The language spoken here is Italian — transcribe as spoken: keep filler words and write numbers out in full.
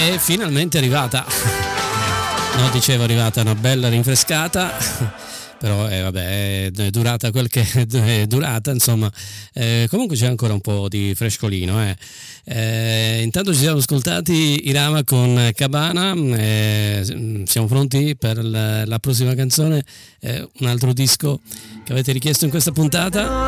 è finalmente arrivata. No, dicevo, è arrivata una bella rinfrescata, però eh, vabbè, è durata quel che è durata, insomma. Eh, comunque c'è ancora un po' di frescolino. Eh. Eh, intanto ci siamo ascoltati Irama con Cabana, eh, siamo pronti per la, la prossima canzone, eh, un altro disco che avete richiesto in questa puntata.